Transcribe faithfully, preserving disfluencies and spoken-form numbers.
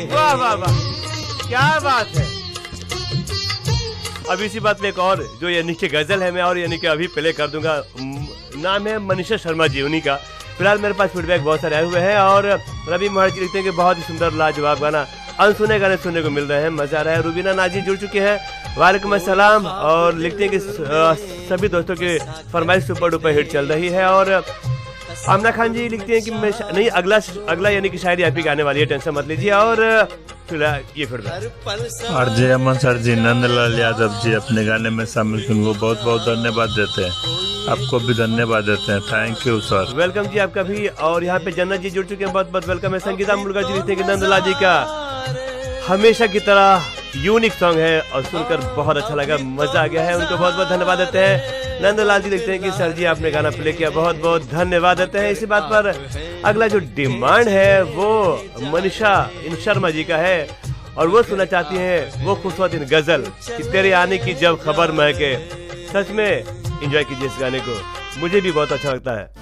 वाह वाह वाह, क्या बात है। अब इसी बात में एक और जो यानी कि गजल है मैं और यानी कि अभी प्ले कर दूंगा। नाम है मनीषा शर्मा जी, उन्हीं का। फिलहाल मेरे पास फीडबैक बहुत सारे आए हुए हैं और रवि महर्षि लिखते हैं कि बहुत ही सुंदर लाजवाब गाना, अनसुने गाने सुनने को मिल रहे हैं, मजा आ रहा है। रुबीना नाजी जुड़ चुके हैं, वालेकुम अस्सलाम, और लिखते हैं कि सभी दोस्तों की फरमाइश सुपर डुपर हिट चल रही है। और आमना खान जी लिखते हैं कि मैं नहीं अगला अगला यानी कि शायरी आप ही गाने वाली है, टेंशन मत लीजिए। और फिलहाल ये फीडबैक आरजे अमन सर जी, नंदलाल यादव जी अपने गाने में शामिल किए, उनको बहुत बहुत धन्यवाद देते हैं, आपको भी धन्यवाद देते हैं, थैंक यू सर। वेलकम जी आपका भी। और यहाँ पे जन्नत जी जुड़ चुके हैं, बहुत बहुत वेलकम है। संगीता मुर्गा जी लिखते हैं कि नंदलाल जी का हमेशा की तरह यूनिक सॉन्ग है और सुनकर बहुत अच्छा लगा, मजा आ गया है, उनको बहुत बहुत धन्यवाद देते हैं। नंदलाल जी लिखते हैं कि सर जी आपने गाना प्ले किया, बहुत बहुत धन्यवाद देते हैं। इसी बात पर अगला जो डिमांड है वो मनीषा इन शर्मा जी का है और वो सुनना चाहती हैं वो खूबसूरत इन गजल कि तेरे आने की जब खबर महके। सच में एंजॉय कीजिए इस गाने को, मुझे भी बहुत अच्छा लगता है।